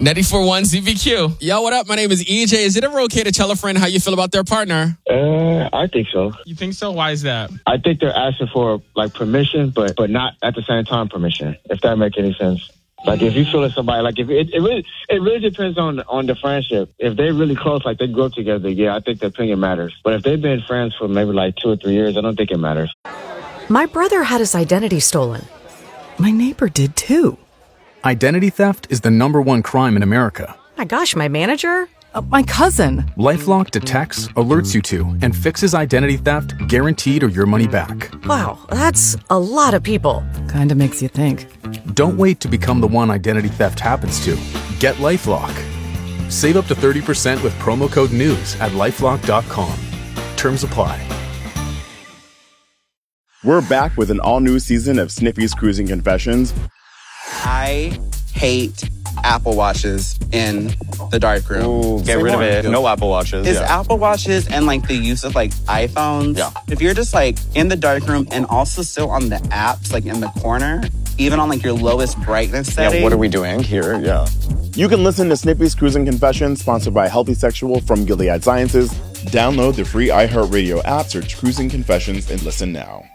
94.1 ZBQ. Yo, what up? My name is EJ. Is it ever okay to tell a friend how you feel about their partner? I think so. You think so? Why is that? I think they're asking for like permission, but not at the same time permission. If that makes any sense. Like if you feel like somebody, like if it really depends on the friendship. If they're really close, like they grew up together, yeah, I think the opinion matters. But if they've been friends for maybe like 2 or 3 years, I don't think it matters. My brother had his identity stolen. My neighbor did too. Identity theft is the #1 crime in America. My gosh, my manager? My cousin. LifeLock detects, alerts you to, and fixes identity theft guaranteed or your money back. Wow, that's a lot of people. Kinda makes you think. Don't wait to become the one identity theft happens to. Get LifeLock. Save up to 30% with promo code NEWS at LifeLock.com. Terms apply. We're back with an all-new season of Sniffy's Cruising Confessions. I hate Apple Watches in the dark room. Ooh, get rid of it. No Apple Watches. It's Apple Watches and like the use of like iPhones. Yeah. If you're just like in the dark room and also still on the apps, like in the corner, even on like your lowest brightness setting. Yeah, what are we doing here? Yeah. You can listen to Snippy's Cruising Confessions, sponsored by Healthy Sexual from Gilead Sciences. Download the free iHeartRadio app, search Cruising Confessions, and listen now.